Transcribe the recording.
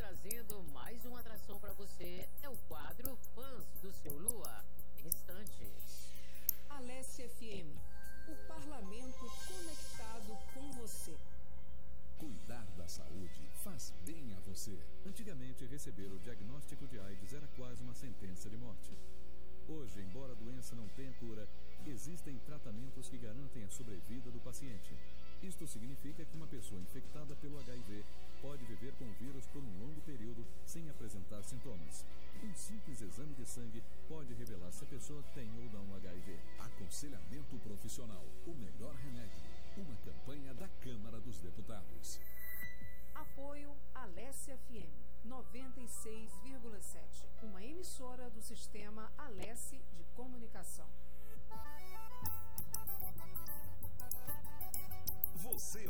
trazendo mais uma atração para você. É o quadro Fãs do Seu Lua. Em instantes. Alesse FM, o parlamento conectado com você. Cuidar da saúde faz bem a você. Antigamente, receber o diagnóstico de AIDS era quase uma sentença de morte. Hoje, embora a doença não tenha cura, existem tratamentos que garantem a sobrevida do paciente. Isto significa que uma pessoa infectada pelo HIV pode viver com o vírus por um longo período sem apresentar sintomas. Um simples exame de sangue pode revelar se a pessoa tem ou não HIV. Aconselhamento profissional, o melhor remédio. Uma campanha da Câmara dos Deputados. Apoio Alesse FM 96,7, uma emissora do sistema Alesse de comunicação. Você